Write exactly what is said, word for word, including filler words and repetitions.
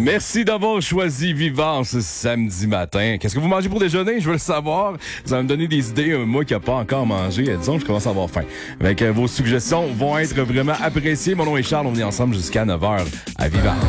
Merci d'avoir choisi Vivant ce samedi matin. Qu'est-ce que vous mangez pour déjeuner? Je veux le savoir. Ça va me donner des idées. Moi qui n'ai pas encore mangé, disons, je commence à avoir faim. Avec vos suggestions vont être vraiment appréciées. Mon nom est Charles. On est ensemble jusqu'à neuf heures à Vivant.